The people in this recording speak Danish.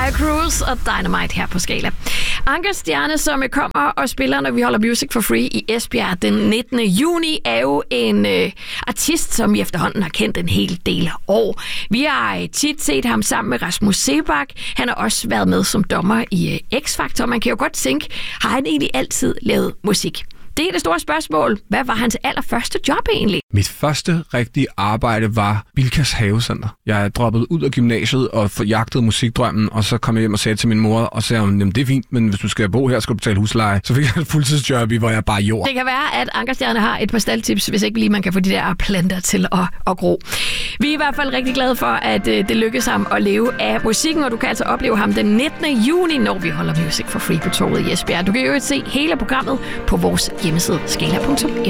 Mariah Cruz og Dynamite her på Skala. Anker Stjerne, som kommer og spiller, når vi holder Music for Free i Esbjerg den 19. juni, er jo en artist, som vi efterhånden har kendt en hel del år. Vi har tit set ham sammen med Rasmus Seebach. Han har også været med som dommer i X-Factor. Man kan jo godt tænke, har han egentlig altid lavet musik? Det er det store spørgsmål. Hvad var hans allerførste job egentlig? Mit første rigtige arbejde var Bilkas Havecenter. Jeg droppede ud af gymnasiet og jagtede musikdrømmen, og så kom jeg hjem og sagde til min mor, og sagde hun, det er fint, men hvis du skal bo her, skal du betale husleje. Så fik jeg et fuldtidsjob i, hvor jeg bare jord. Det kan være, at Anker Stjerne har et par staldtips, hvis ikke lige man kan få de der planter til at gro. Vi er i hvert fald rigtig glade for, at det lykkedes ham at leve af musikken, og du kan altså opleve ham den 19. juni, når vi holder Music for Free på torvet i Esbjerg. Du kan jo se hele programmet på vores hjemmeside skala.fm.